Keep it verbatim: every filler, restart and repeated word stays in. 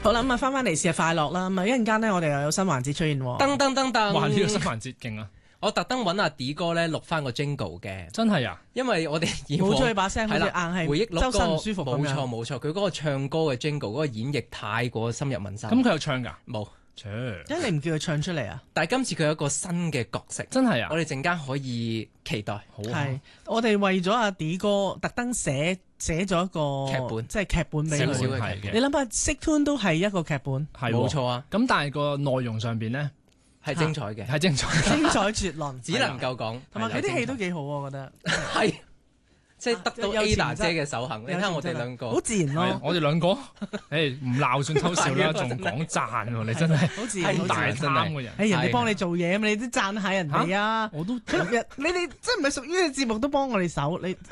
好啦，咁啊翻翻嚟試下快樂啦，咁啊一陣間咧我哋又有新環節出現喎。 噔噔噔噔！ 哇！呢、這個新環節勁啊！ 我特登揾阿 D 哥咧錄翻個 jingle 嘅， 真係啊！ 因為我哋冇咗佢把聲，好似硬係回憶錄周身唔舒服咁樣。 冇錯冇錯，佢嗰個唱歌嘅 jingle 嗰個演繹太過深入民心。 咁佢有唱㗎？ 冇。 點解你唔叫佢唱出嚟啊？ 但係今次佢有一個新嘅角色， 真係啊！ 我哋陣間可以期待。 好係，我哋為咗阿 D 哥特登寫寫咗一個劇本， 即係劇本俾少少佢。 嘅劇本。 你諗下 Sick Tune 都係一個劇本， 係冇錯啊。 咁但係個內容上邊咧係精彩嘅， 係精彩， 精彩絕倫， 只能夠講。 同埋佢啲戲都幾好，我覺得係。即係得到 Ada 姐嘅首肯，你睇下我哋兩個好自然咯。 我哋兩個，誒唔鬧算偷笑啦，仲講讚喎，你真係好自然， 大貪嘅人。 誒人哋幫你做嘢，咁你都讚下人哋啊！ 我都你哋即係唔係屬於嘅節目都幫我哋手你。